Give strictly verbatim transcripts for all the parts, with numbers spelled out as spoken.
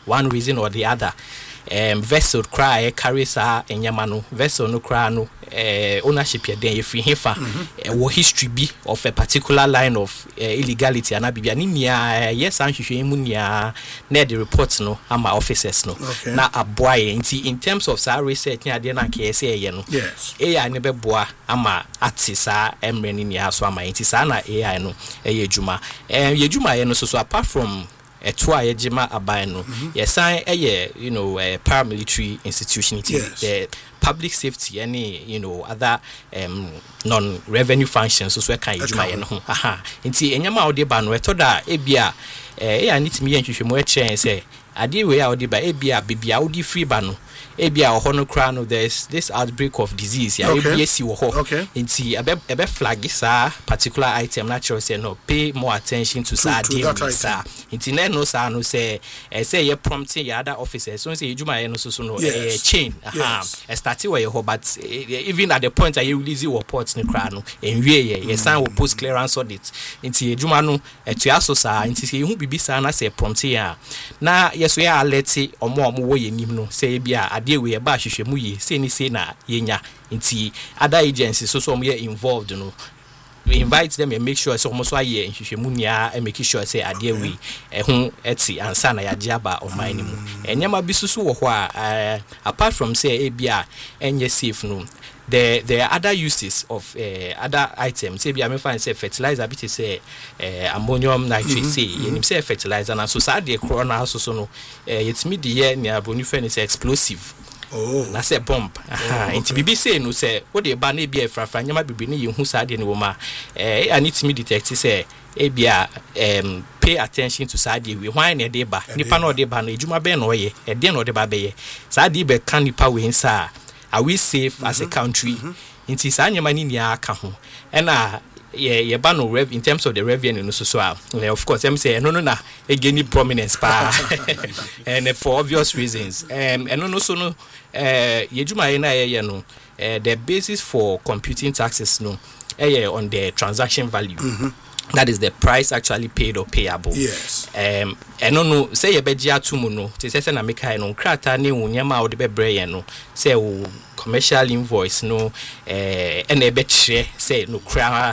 one reason or the other, um, vessel cry carries a enyamano vessel no cry no uh, ownership ya den free hefa mm-hmm. uh, history be of a particular line of uh, illegality and abibia ni nia yes an hwehwe mu nia na the report no ama officers no okay. na aboaye nti in terms of sa research ni ade na ka say ye no yes A I ne beboa ama atisa emre ni nia so ama nti sa na A I no eye adwuma eh ye adwuma ye no so so apart from etwa ye jima aban no yes san eye you know a paramilitary institution it yes. the public safety any you know other um non revenue functions so so kan adwuma ye no aha nti enyama ode ba no etoda ebia eh ya nitimi ye nhwehwemu e kyen say ade we a ode ba ebia bibia ode free ba no ebia ohono kra no there's this outbreak of disease ya okay. ebia si wo ho okay. nti ebe ebe flag sa particular item natural say no pay more attention to, to sa ade sa nti na no sa no say e say ye prompting your other officers so say ejuma ye no so so no yes. eh, chain aha yes. e start where you ho but uh, even at the point that you release reports ni kra no enwie ye ye sign will post clearance audit nti ejuma no etu aso sa nti say hu bibi sa na say prompting ya na yeso ya alert omo omo wo ye nim no say bia ade we ba hwehwemu ye say ni say na yenya nti other agencies so so omo ye involved no we invite them and make sure so almost why ye hwehwemu nia and make sure say ade we ehun eti ansa na yaje aba oman ni mu enyama bisusu wo ho a apart from say ebia enye safe no there there are other uses of uh, other items say bia me find say fertilizer bit say uh, ammonium nitrate say you say fertilizer na so sa de corona so so no yetimi de ye ne abonu fe ne say explosive. Oh, na say bomb. Aha, nti bibi say no say wo de ba na bia efrafra nyama bibi ne yehu sa de ne wo ma. Eh I need to me detect say e bia um pay attention to sa de we hwan na de ba. Nipa na de ba na ejuma be na oye. E de na de ba be ye. Sa de be kan nipa we nsa. Are we safe mm-hmm. as a country? Mm-hmm. Nti sa nyama ni nia aka ho. E na yeah yeah ban no rev in terms of the revenue no so so uh, of course I'm say no no na e gain prominence pa and uh, for obvious reasons um and no no so no uh yejuma ye na ye no uh, the basis for computing taxes no eh on the transaction value. Mm-hmm. That is the price actually paid or payable. Yes. Um, and no no say ye beji atumu no. Te say na meka no krata ne unyama o de bebre ye no. Say o commercial invoice no eh and e be kire say no kra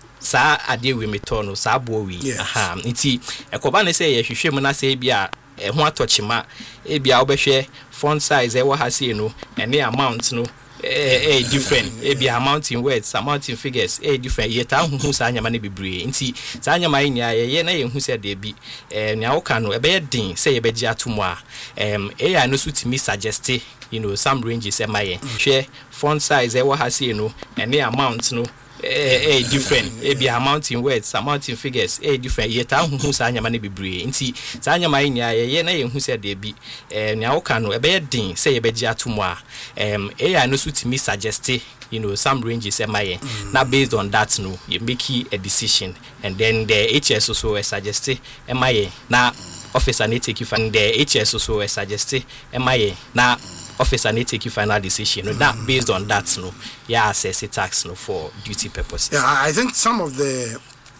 sa ade we meto no sa bo wi. Aha. Nti ekoba ne say ye hwehwe mu na say bia e ho atochima e bia obehwe font size e wo ha say no and the amount no eh eh different e be amount in words amount in figures eh different yet an hu sa anyama na bebre nti sa anyama yin ya ye na ye hu se de bi eh nya wo kan no e be din say ye be gi atomo a em eh ya no sutimi suggest you know some ranges e maye hwe font size e wo ha say no and the amount no eh eh different e be amount in words amount in figures eh different yet an hu sa anyama na bebre nti sa anyama yin ya ye na ye hu se de bi eh nya wo kan no e be din say ye be gi atomo a em eh ya no to me suggest you know some ranges am I mm. now based on that no you make a decision and then the H S also suggest am I now officer need take you find the H S also suggest am I now officer need take you final decision no that based on that no yeah assess tax no for duty purposes. Yeah, I think some of the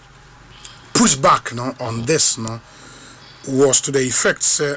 pushback no on this no was to the effects uh,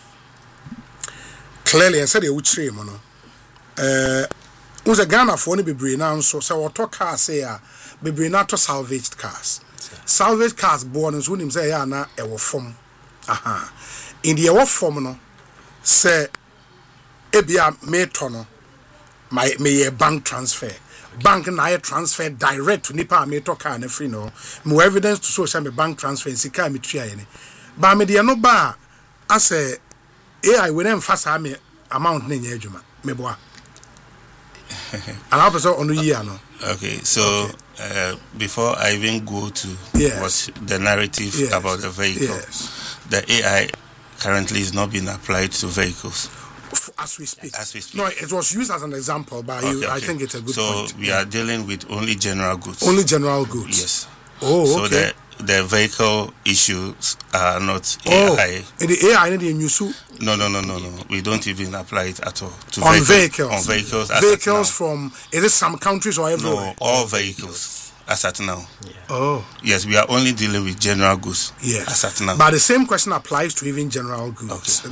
clearly and said they would say no uh was a Ghana for any bebre now so so what talk car say ah bebre na to salvaged cars salvaged cars born as him say ya na e wo form aha in the wo form no say ebia me to no my me bank transfer bank na I transfer direct to nipa me to car na free no mo evidence to show say me bank transfer sika me tua ye ne ba me de no ba as a ai we dem fast me amount na nya adwuma me boa. And I was on the year no. Okay, so okay. Uh, before I even go to yes. what the narrative yes. about the vehicle, yes. the A I currently is not being applied to vehicles. As we speak. As we speak. No, it was used as an example, but okay, you, okay. I think it's a good so point. So we are dealing with only general goods. Only general goods. Yes. Oh, so okay. the the vehicle issues are not oh, A I. And the A I in the new No, no, no, no, no. We don't even apply it at all to on vehicle, vehicles. On vehicles. Vehicles from is it some countries or everywhere? No, all vehicles as at now. Yeah. Oh. Yes, we are only dealing with general goods. Yes. As at now. But the same question applies to even general goods. Okay.